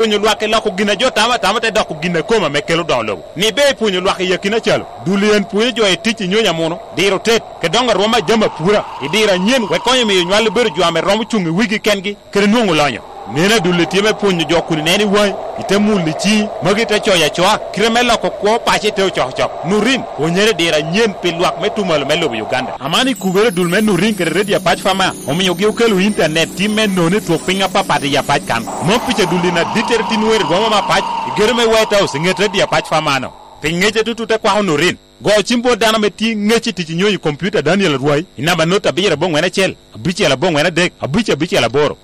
punyo lwake la ko gina jo tama te da ko gina koma me kelo don lo ni be punyo lwake yakina chalo dulien punyo jo e tich nyonya mono diro tet ke donga roma jama pura idira nyen we konyo me nywal beru jo ame rom chungi wigi kengi kere nungu lonyo nena dulle tieme punyo jo kuni neni wai ite muli chi magi te choya choa kremela ko ko pache te chok nurin onyere dira nyen pilwak metumal melo Uganda amani kugere dulme nurin kere redia pach fama omiyo gi ukelo internet timen noni to pinga papati ya pach kan mo piche dulina diterti nuer goma ma pach germe White House ngete dia pach fama no pingeche tutu kwa nurin go chimbo dana meti ngechi tich nyoyi computer Daniel Ruai inaba nota bira bongwena chel abiche la bongwena dek abiche la boro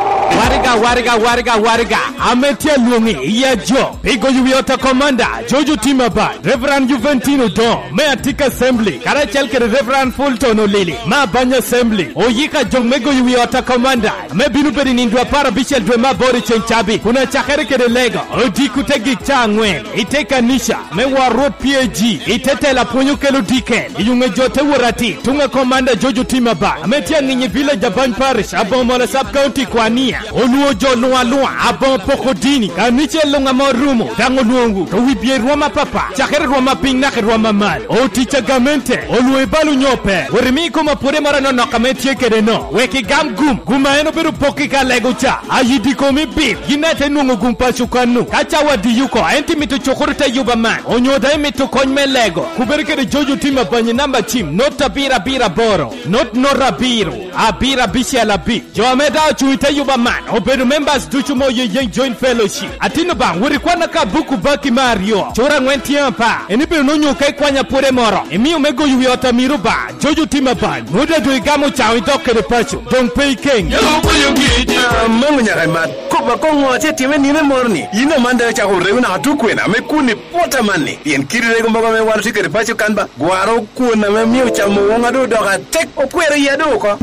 Wariga ametia luongi ya jo pigo yuwiota commander Jojo Timaba Reverend Juventino Don Meatika Assembly Karachel ke Reverend Fulton Olili ma banya Assembly oyika jongmego yuwiota commander me binu peri nindwa para bichel dwe ma bori chenchabi kuna chakere ke lega odikutegi changwe iteka nisha me warot PAG itete la ponyo kelo diken yunge jote warati tunga commander Jojo Timaba ametia nginyi village Japan Parish abomola sub county kwania Oluo jo lua abon pokodini kaniche longa morumo dango luongu to wibie roma papa chakere roma pinna ke roma mal o ticha gamente oluo balu nyope werimi ko mapure marano no kametie kedeno weki guma eno beru pokika legocha ayidi komi bib yinete nungu gumpa chukanu kacha wadi yuko enti mitu chokurta yuba man onyoda mitu konme lego kuberke Jojo Tima banyi namba team nota bira boro not nora biro abira bishela bi jo ameda chuite yuba man obedu members duchumo ye joint fellowship atino bang wuri kwana ka buku baki Mario chora ngwentien pa enibe no nyoka kwanya pore moro emi omego yuwiota miruba Jojo Tima ban muda do igamo chawi dokere pacho don't pay king mungu nyaraimat koba kongo ate time nime morni ina manda cha horego na atukwena mekuni pota manni yen kirire gomba me waru tikere pacho kanba gwaro kuna me miu cha muonga do doga tek okwere ya do ko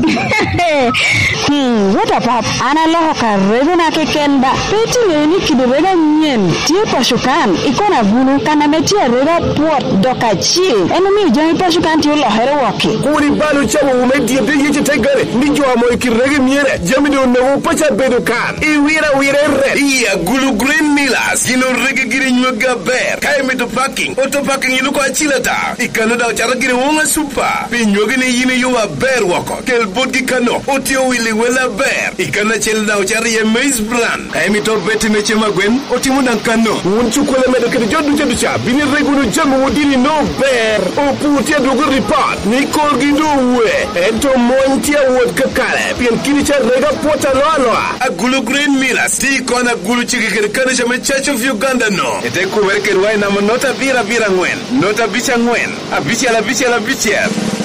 what about ana ka revena ke kenda peti ni kidorega nyen tie pashukan ikona gulu kana metia rega pot doka chi enumi join pashukan ti lo here woke kuri balu chawo umedie de yeje tegare ndijo amo ikirege miere jami do no pacha bedo kan iwira red iya gulu green millers ino rege giri nyoga ber kai meto parking auto parking ino ko achilata ikano da chara giri wonga super pinyoge ne yine yuwa ber woko kel bodgi kano otio wili wela ber ikana chel da chara ye maize brand kai meto beti ne chema gwen otimu dan kano unchu kole medo ke jodu cha bini regulu jamu wodini no ber o putia dogo report ni kolgi do we ento montia wod kakale pien kini cha rega pota lolo a gulu green millers ti kona gulu chiki kana chama Church of Uganda no ete ku werke rwai na nota bira ngwen nota bicha ngwen a bicha la